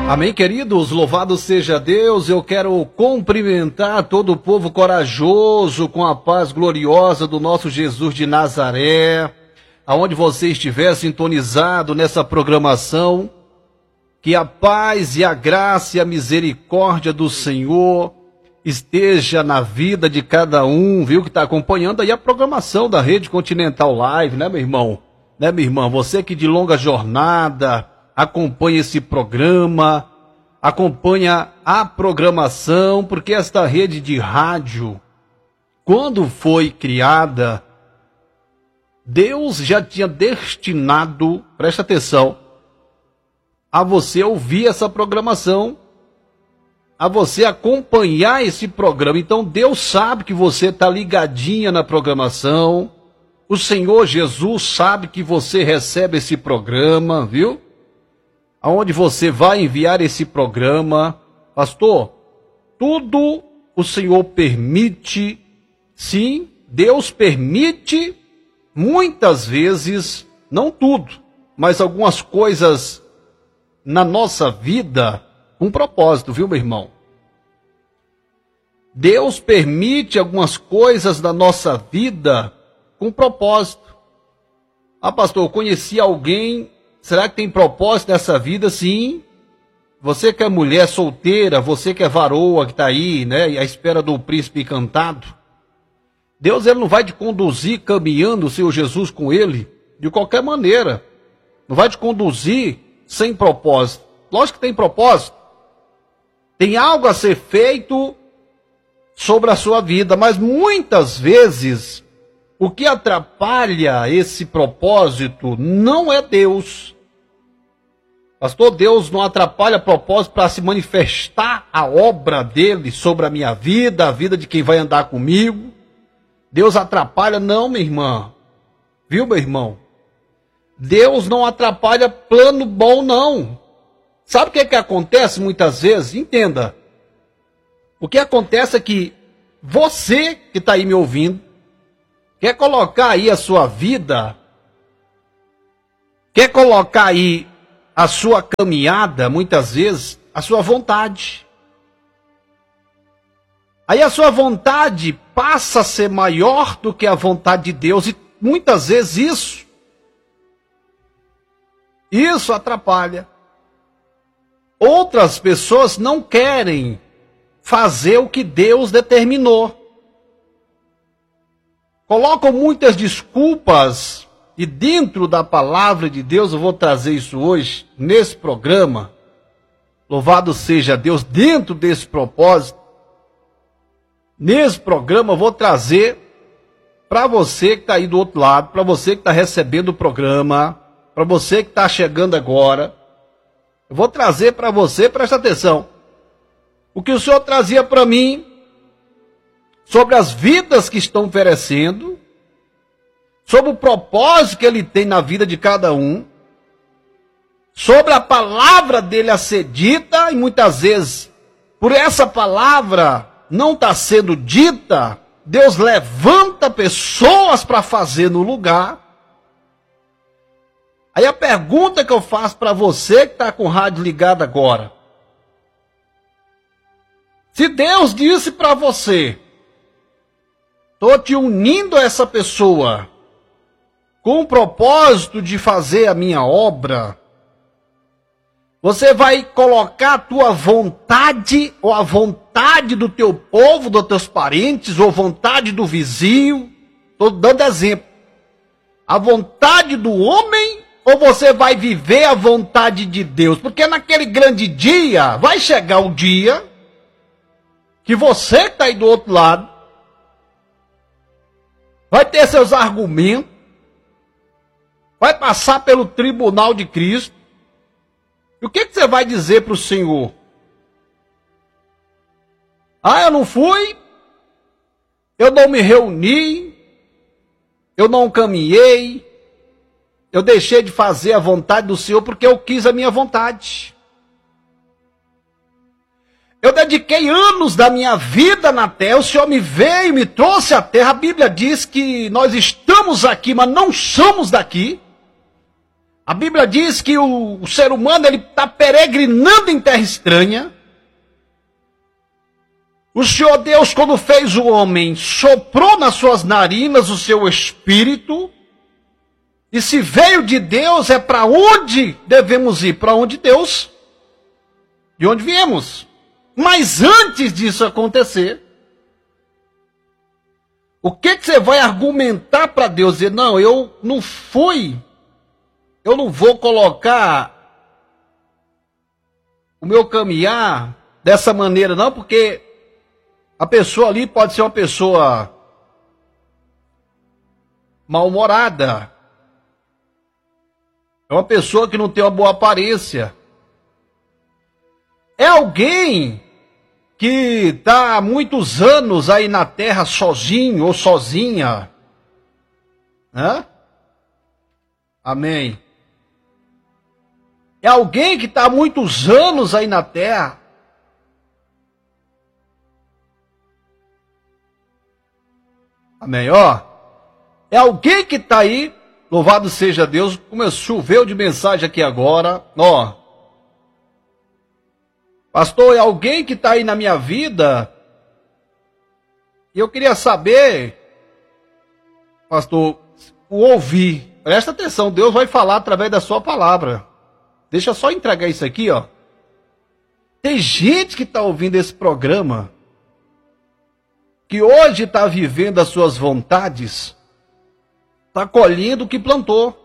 Amém, queridos? Louvado seja Deus. Eu quero cumprimentar todo o povo corajoso com a paz gloriosa do nosso Jesus de Nazaré. Aonde você estiver sintonizado nessa programação, que a paz e a graça e a misericórdia do Senhor esteja na vida de cada um, viu, que está acompanhando aí a programação da Rede Continental Live, né, meu irmão? Né, minha irmã? Você que de longa jornada acompanha esse programa, acompanha a programação, porque esta rede de rádio, quando foi criada, Deus já tinha destinado, presta atenção, a você ouvir essa programação, a você acompanhar esse programa. Então Deus sabe que você está ligadinha na programação, o Senhor Jesus sabe que você recebe esse programa, viu? Aonde você vai enviar esse programa, pastor, tudo o Senhor permite, sim, Deus permite, muitas vezes, não tudo, mas algumas coisas na nossa vida com propósito, viu, meu irmão? Deus permite algumas coisas na nossa vida com propósito. Ah, pastor, eu conheci alguém. Será que tem propósito nessa vida? Sim. Você que é mulher solteira, você que é varoa, que está aí, né, à espera do príncipe encantado. Deus, ele não vai te conduzir caminhando o Senhor Jesus com ele de qualquer maneira. Não vai te conduzir sem propósito. Lógico que tem propósito. Tem algo a ser feito sobre a sua vida, mas muitas vezes o que atrapalha esse propósito não é Deus. Pastor, Deus não atrapalha propósito para se manifestar a obra dele sobre a minha vida, a vida de quem vai andar comigo. Deus atrapalha, não, minha irmã. Viu, meu irmão? Deus não atrapalha plano bom, não. Sabe o que acontece muitas vezes? Entenda. O que acontece é que você que está aí me ouvindo, quer colocar aí a sua vida, quer colocar aí a sua caminhada, muitas vezes, a sua vontade. Aí a sua vontade passa a ser maior do que a vontade de Deus, e muitas vezes isso atrapalha. Outras pessoas não querem fazer o que Deus determinou. Colocam muitas desculpas, e dentro da palavra de Deus, eu vou trazer isso hoje, nesse programa, louvado seja Deus, dentro desse propósito, nesse programa eu vou trazer para você que está aí do outro lado, para você que está recebendo o programa, para você que está chegando agora, eu vou trazer para você, presta atenção, o que o Senhor trazia para mim, sobre as vidas que estão perecendo, sobre o propósito que ele tem na vida de cada um, sobre a palavra dele a ser dita, e muitas vezes, por essa palavra não está sendo dita, Deus levanta pessoas para fazer no lugar. Aí a pergunta que eu faço para você que está com o rádio ligado agora, se Deus disse para você, estou te unindo a essa pessoa com o propósito de fazer a minha obra, você vai colocar a tua vontade ou a vontade do teu povo, dos teus parentes, ou a vontade do vizinho, estou dando exemplo, a vontade do homem, ou você vai viver a vontade de Deus? Porque naquele grande dia, vai chegar o dia que você que está aí do outro lado, vai ter seus argumentos, vai passar pelo tribunal de Cristo. E o que você vai dizer para o Senhor? Ah, eu não fui, eu não me reuni, eu não caminhei, eu deixei de fazer a vontade do Senhor porque eu quis a minha vontade. Eu dediquei anos da minha vida na terra, o Senhor me veio, me trouxe à terra. A Bíblia diz que nós estamos aqui, mas não somos daqui. A Bíblia diz que o ser humano ele está peregrinando em terra estranha. O Senhor Deus, quando fez o homem, soprou nas suas narinas o seu espírito. E se veio de Deus, é para onde devemos ir? Para onde Deus? De onde viemos? Mas antes disso acontecer, o que você vai argumentar para Deus? Dizer, não, eu não vou colocar o meu caminhar dessa maneira, não, porque a pessoa ali pode ser uma pessoa mal-humorada. É uma pessoa que não tem uma boa aparência. É alguém que está há muitos anos aí na terra sozinho ou sozinha. Hã? Amém. É alguém que está há muitos anos aí na terra. Amém, ó. É alguém que está aí, louvado seja Deus, choveu de mensagem aqui agora, ó. Pastor, é alguém que está aí na minha vida, e eu queria saber, pastor, o ouvir. Presta atenção, Deus vai falar através da sua palavra. Deixa eu só entregar isso aqui, ó. Tem gente que está ouvindo esse programa, que hoje está vivendo as suas vontades, está colhendo o que plantou.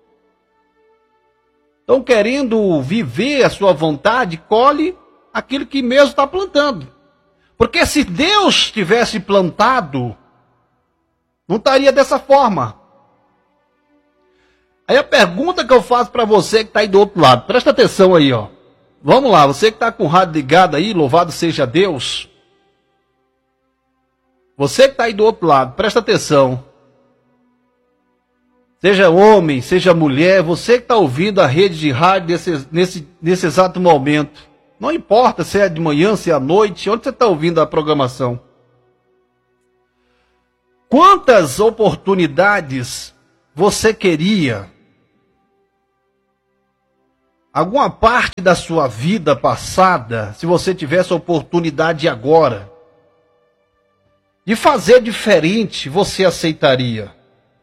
Estão querendo viver a sua vontade, colhe aquilo que mesmo está plantando. Porque se Deus tivesse plantado, não estaria dessa forma. Aí a pergunta que eu faço para você que está aí do outro lado, presta atenção aí, ó. Vamos lá, você que está com o rádio ligado aí, louvado seja Deus. Você que está aí do outro lado, presta atenção. Seja homem, seja mulher, você que está ouvindo a rede de rádio nesse exato momento. Não importa se é de manhã, se é à noite, onde você está ouvindo a programação. Quantas oportunidades você queria? Alguma parte da sua vida passada, se você tivesse a oportunidade agora de fazer diferente, você aceitaria?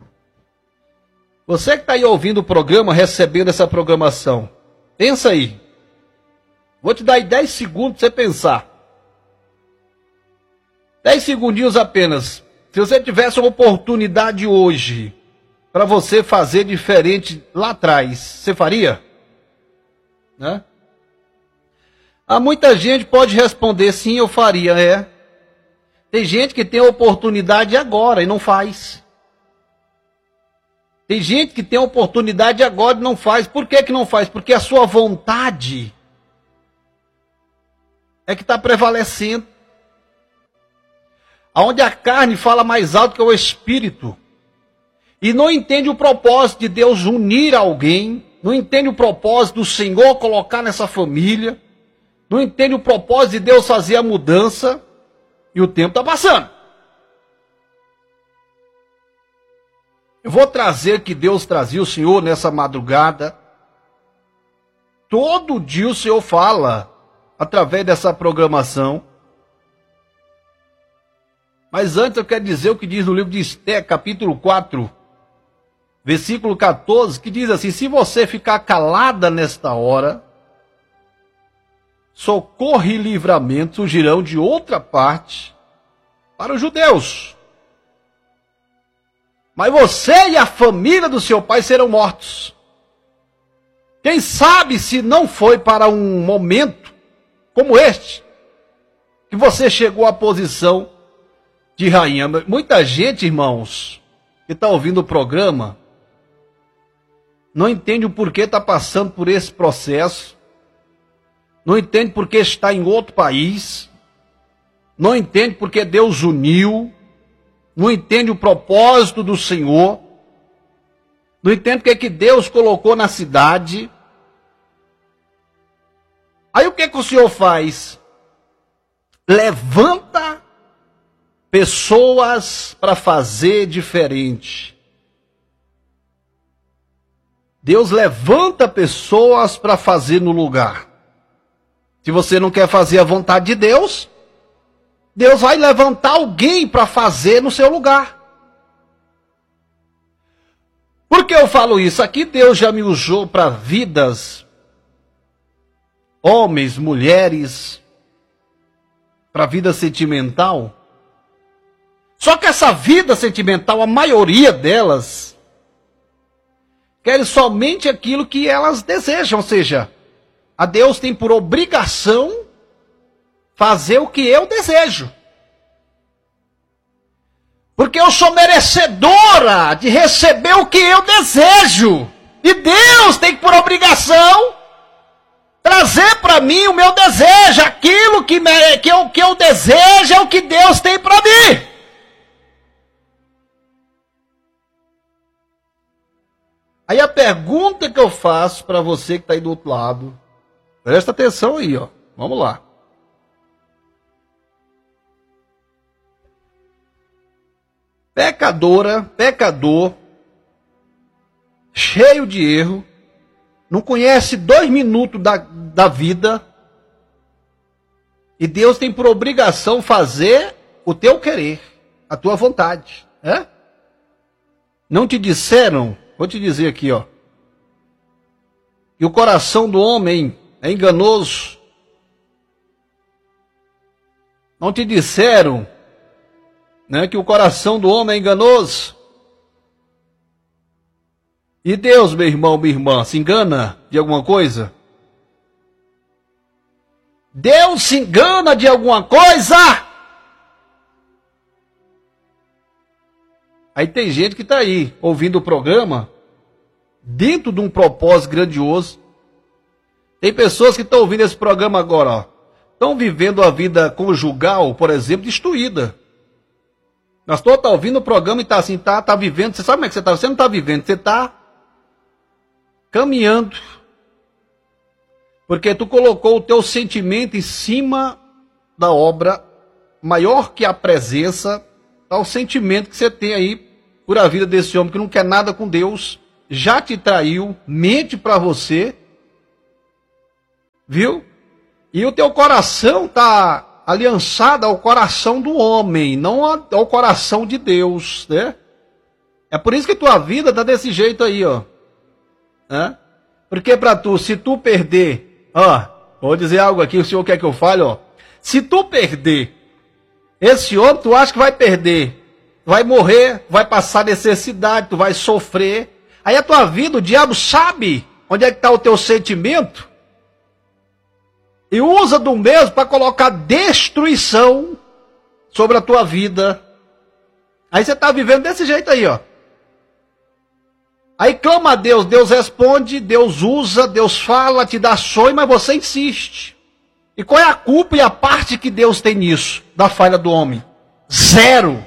Você que está aí ouvindo o programa, recebendo essa programação, pensa aí. Vou te dar aí 10 segundos para você pensar. 10 segundinhos apenas. Se você tivesse uma oportunidade hoje para você fazer diferente lá atrás, você faria? Né? Há muita gente pode responder sim, eu faria, é. Tem gente que tem a oportunidade agora e não faz. Tem gente que tem a oportunidade agora e não faz. Por que que não faz? Porque a sua vontade é que está prevalecendo. Aonde a carne fala mais alto que o espírito. E não entende o propósito de Deus unir alguém. Não entende o propósito do Senhor colocar nessa família. Não entende o propósito de Deus fazer a mudança. E o tempo está passando. Eu vou trazer que Deus trazia o Senhor nessa madrugada. Todo dia o Senhor fala através dessa programação. Mas antes eu quero dizer o que diz no livro de Esté, capítulo 4, versículo 14, que diz assim: se você ficar calada nesta hora, socorro e livramento surgirão de outra parte para os judeus. Mas você e a família do seu pai serão mortos. Quem sabe se não foi para um momento como este que você chegou à posição de rainha. Muita gente, irmãos, que está ouvindo o programa, não entende o porquê está passando por esse processo, não entende porque está em outro país, não entende porque Deus uniu, não entende o propósito do Senhor, não entende porque que Deus colocou na cidade. Aí o que que o Senhor faz? Levanta pessoas para fazer diferente. Deus levanta pessoas para fazer no lugar. Se você não quer fazer a vontade de Deus, Deus vai levantar alguém para fazer no seu lugar. Por que eu falo isso? Aqui Deus já me usou para vidas, homens, mulheres, para vida sentimental. Só que essa vida sentimental, a maioria delas, querem somente aquilo que elas desejam, ou seja, a Deus tem por obrigação fazer o que eu desejo. Porque eu sou merecedora de receber o que eu desejo. E Deus tem por obrigação trazer para mim o meu desejo. Aquilo que eu desejo é o que Deus tem para mim. Aí a pergunta que eu faço para você que está aí do outro lado, presta atenção aí, ó. Vamos lá. Pecadora, pecador, cheio de erro, não conhece 2 minutos da vida, e Deus tem por obrigação fazer o teu querer, a tua vontade. Não te disseram, vou te dizer aqui, ó, que o coração do homem é enganoso. Não te disseram, né, que o coração do homem é enganoso. E Deus, meu irmão, minha irmã, se engana de alguma coisa? Deus se engana de alguma coisa? Aí tem gente que está aí, ouvindo o programa, dentro de um propósito grandioso. Tem pessoas que estão ouvindo esse programa agora, ó, estão vivendo a vida conjugal, por exemplo, destruída. O pastor está ouvindo o programa e está assim, tá vivendo. Você sabe como é que você está? Você não está vivendo, você está caminhando. Porque tu colocou o teu sentimento em cima da obra, maior que a presença, tá o sentimento que você tem aí por a vida desse homem que não quer nada com Deus, já te traiu, mente para você, viu? E o teu coração está aliançada ao coração do homem, não ao coração de Deus, né? É por isso que tua vida tá desse jeito aí, ó. Porque para tu, se tu perder, ó, vou dizer algo aqui, o senhor quer que eu fale, ó. Se tu perder esse homem, tu acha que vai perder, vai morrer, vai passar necessidade, tu vai sofrer. Aí a tua vida, o diabo sabe onde é que está o teu sentimento, e usa do mesmo para colocar destruição sobre a tua vida. Aí você está vivendo desse jeito aí, ó. Aí clama a Deus, Deus responde, Deus usa, Deus fala, te dá sonho, mas você insiste. E qual é a culpa e a parte que Deus tem nisso, da falha do homem? Zero.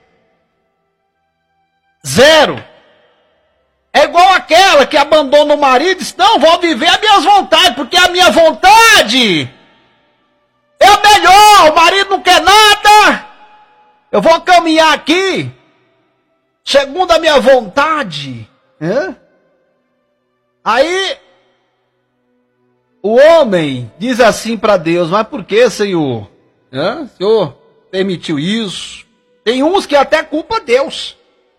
Zero. É igual aquela que abandona o marido e diz, não, vou viver as minhas vontades, porque a minha vontade é a melhor, o marido não quer nada, eu vou caminhar aqui, segundo a minha vontade. Aí, o homem diz assim para Deus, mas por que, Senhor? O Senhor permitiu isso? Tem uns que até culpa Deus.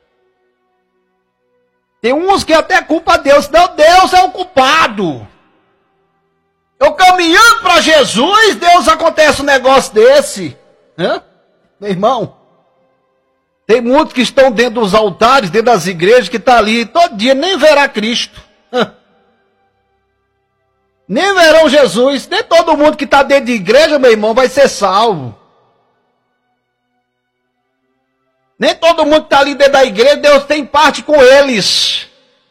Tem uns que até culpa Deus. Não, Deus é o culpado. Eu caminhando para Jesus, Deus acontece um negócio desse. Meu irmão, tem muitos que estão dentro dos altares, dentro das igrejas, que estão ali todo dia, nem verá Cristo. Nem verão Jesus. Nem todo mundo que está dentro de igreja, meu irmão, vai ser salvo. Nem todo mundo que está ali dentro da igreja, Deus tem parte com eles.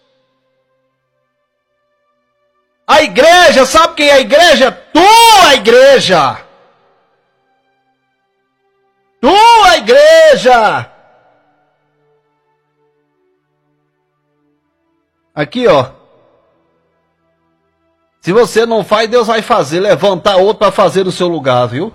A igreja, sabe quem é a igreja? Tua igreja. Tua igreja. Aqui, ó. Se você não faz, Deus vai fazer. Levantar outro para fazer no seu lugar, viu?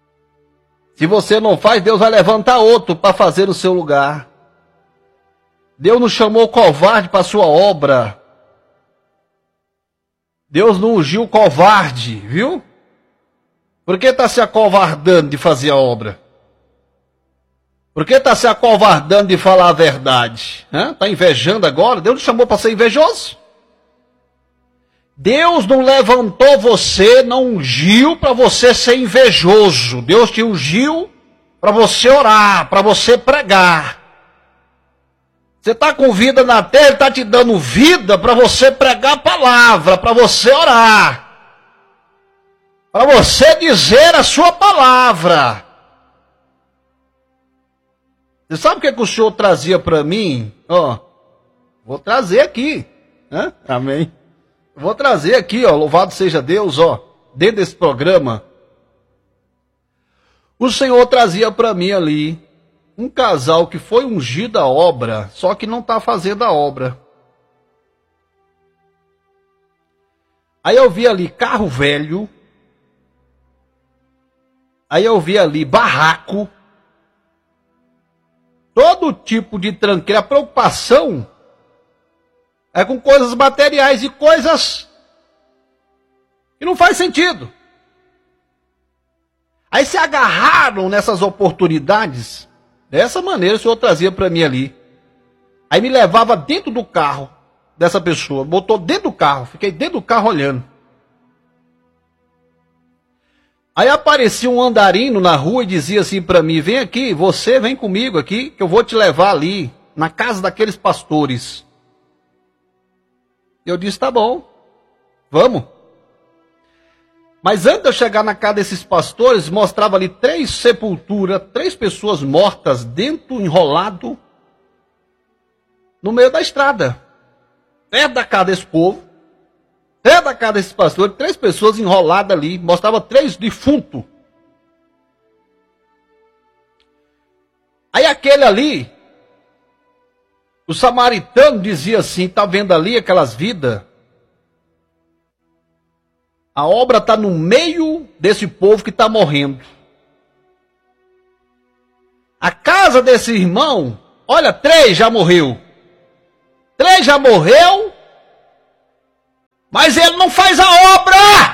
Se você não faz, Deus vai levantar outro para fazer no seu lugar. Deus não chamou covarde para a sua obra. Deus não ungiu o covarde, viu? Por que está se acovardando de fazer a obra? Por que está se acovardando de falar a verdade? Está invejando agora? Deus não chamou para ser invejoso. Deus não levantou você, não ungiu para você ser invejoso. Deus te ungiu para você orar, para você pregar. Você está com vida na terra, Ele está te dando vida para você pregar a palavra, para você orar. Para você dizer a sua palavra. Você sabe o que, o Senhor trazia para mim? Vou trazer aqui. Amém. Vou trazer aqui, louvado seja Deus, dentro desse programa. O Senhor trazia para mim ali um casal que foi ungido a obra, só que não está fazendo a obra. Aí eu vi ali carro velho. Aí eu vi ali barraco. Todo tipo de tranqueira. A preocupação é com coisas materiais e coisas que não faz sentido. Aí se agarraram nessas oportunidades. Dessa maneira o Senhor trazia para mim ali. Aí me levava dentro do carro dessa pessoa. Botou dentro do carro. Fiquei dentro do carro olhando. Aí aparecia um andarino na rua e dizia assim para mim: vem aqui, você vem comigo aqui, que eu vou te levar ali, na casa daqueles pastores. Eu disse: tá bom, vamos. Mas antes de eu chegar na casa desses pastores, mostrava ali 3 sepulturas, 3 pessoas mortas dentro, enrolado, no meio da estrada. Perto da casa desse povo, perto da casa desses pastores, 3 pessoas enroladas ali, mostrava 3 defuntos. Aí aquele ali, o samaritano dizia assim: tá vendo ali aquelas vidas? A obra está no meio desse povo que está morrendo. A casa desse irmão, olha, 3 já morreu. 3 já morreu, mas ele não faz a obra.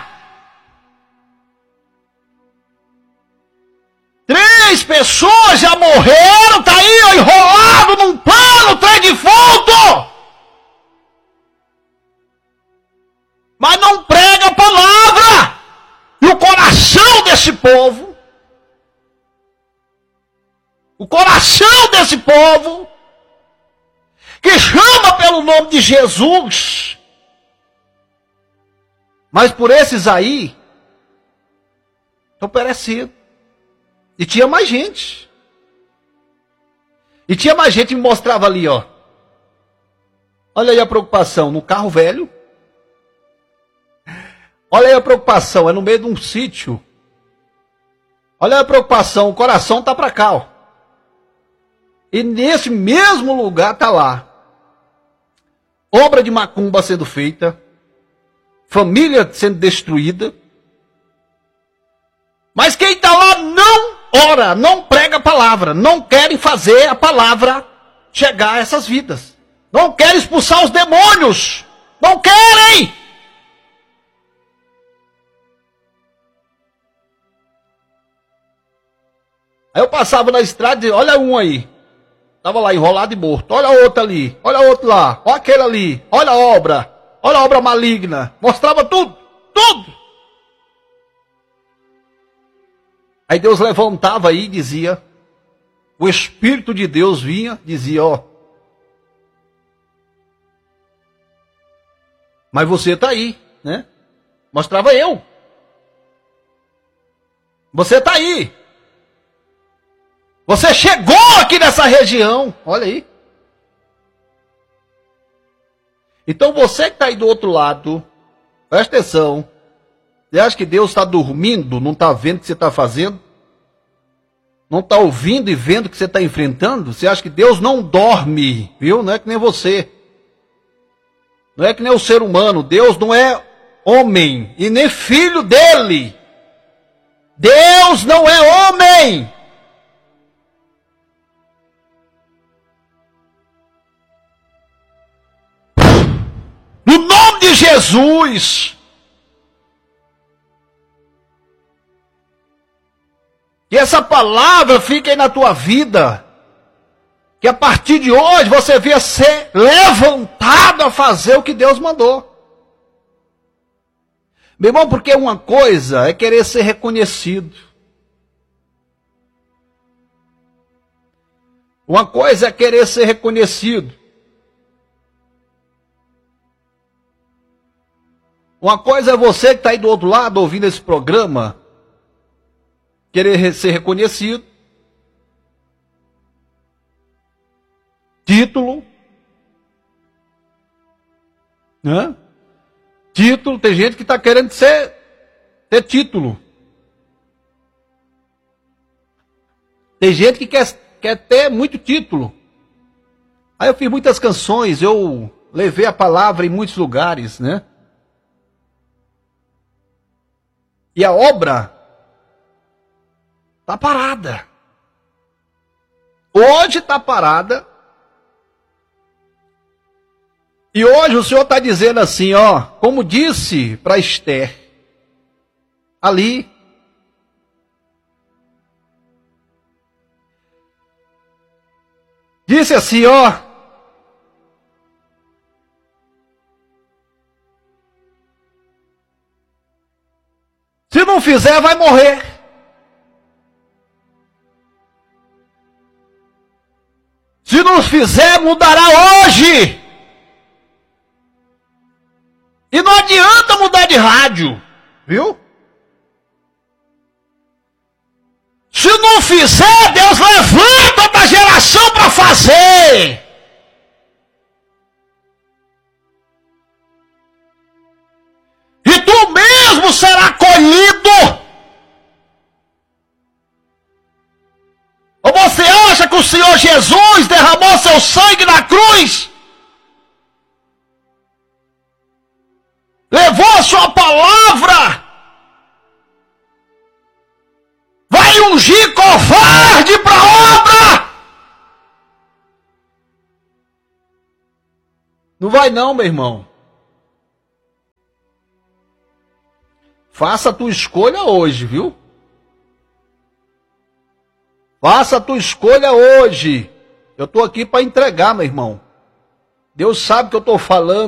3 pessoas já morreram, tá aí enrolado num pano, 3 defuntos. Mas não prega a palavra. E o coração desse povo, que chama pelo nome de Jesus, mas por esses aí, estão perecendo. E tinha mais gente. E tinha mais gente, me mostrava ali, ó. Olha aí a preocupação, no carro velho. Olha aí a preocupação, é no meio de um sítio. Olha aí a preocupação, o coração está para cá, ó. E nesse mesmo lugar está lá. Obra de macumba sendo feita. Família sendo destruída. Mas quem está lá não ora, não prega a palavra. Não querem fazer a palavra chegar a essas vidas. Não querem expulsar os demônios. Não querem. Aí eu passava na estrada e dizia: olha um aí. Estava lá enrolado e morto. Olha outro ali. Olha outro lá. Olha aquele ali. Olha a obra. Olha a obra maligna. Mostrava tudo. Tudo. Aí Deus levantava aí e dizia. O Espírito de Deus vinha, dizia: ó. Mas você está aí, né? Mostrava eu. Você está aí. Você chegou aqui nessa região. Olha aí. Então você que está aí do outro lado, presta atenção. Você acha que Deus está dormindo, não está vendo o que você está fazendo? Não está ouvindo e vendo o que você está enfrentando? Você acha que Deus não dorme, viu? Não é que nem você. Não é que nem o ser humano. Deus não é homem e nem filho dele. Deus não é homem. No nome de Jesus. Que essa palavra fique aí na tua vida. Que a partir de hoje você venha ser levantado a fazer o que Deus mandou. Meu irmão, porque uma coisa é querer ser reconhecido. Uma coisa é querer ser reconhecido. Uma coisa é você que está aí do outro lado ouvindo esse programa, querer ser reconhecido. Título. Né? Título, tem gente que está querendo ter título. Tem gente que quer ter muito título. Aí eu fiz muitas canções, eu levei a palavra em muitos lugares, né? E a obra está parada. Hoje está parada. E hoje o Senhor está dizendo assim, ó, como disse para Esther, ali, disse assim, ó, se não fizer vai morrer. Se não fizer mudará hoje. E não adianta mudar de rádio, viu? Se não fizer, Deus levanta outra geração para fazer. E tu mesmo será colhido. Ou você acha que o Senhor Jesus derramou seu sangue na cruz? Levou a sua palavra, vai ungir covarde para a obra? Não vai não, meu irmão. Faça a tua escolha hoje, viu? Faça a tua escolha hoje. Eu estou aqui para entregar, meu irmão. Deus sabe que eu estou falando.